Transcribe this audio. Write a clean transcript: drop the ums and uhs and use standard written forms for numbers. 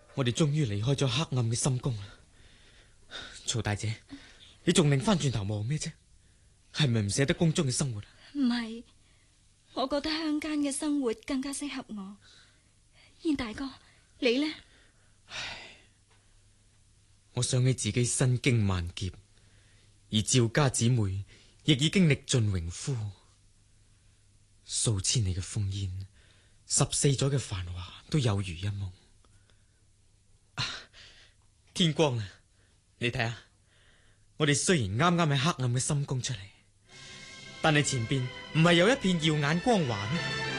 我哋終於離開咗黑暗嘅深宮啦。曹大姐，你仲擰翻轉頭望咩啫？係咪唔捨得宮中嘅生活啊？ 唔係，我覺得鄉間嘅生活更加適合我。燕大哥，你呢？ 我想起自己身經萬劫，而趙家姊妹亦已經歷盡榮枯，數千里嘅烽煙，14載嘅繁華都有如一夢。天光啦，你睇下，我哋雖然啱啱喺黑暗嘅深宮出嚟，但係前邊唔係有一片耀眼光華咩？